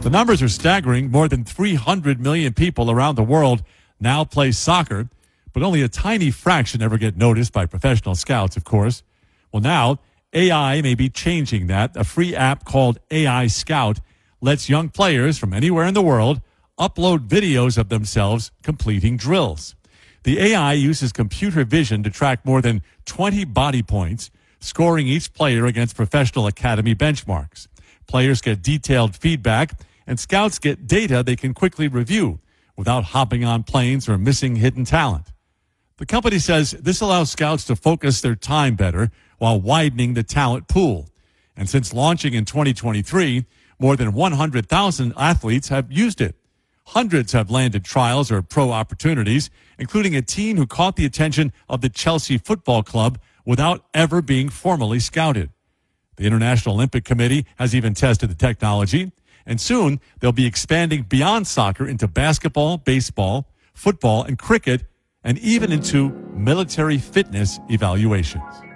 The numbers are staggering. More than 300 million people around the world now play soccer, but only a tiny fraction ever get noticed by professional scouts, of course. Well, now AI may be changing that. A free app called AI Scout lets young players from anywhere in the world upload videos of themselves completing drills. The AI uses computer vision to track more than 20 body points, scoring each player against professional academy benchmarks. Players get detailed feedback, and scouts get data they can quickly review without hopping on planes or missing hidden talent. The company says this allows scouts to focus their time better while widening the talent pool. And since launching in 2023, more than 100,000 athletes have used it. Hundreds have landed trials or pro opportunities, including a teen who caught the attention of the Chelsea Football Club without ever being formally scouted. The International Olympic Committee has even tested the technology, and soon they'll be expanding beyond soccer into basketball, baseball, football, and cricket, and even into military fitness evaluations.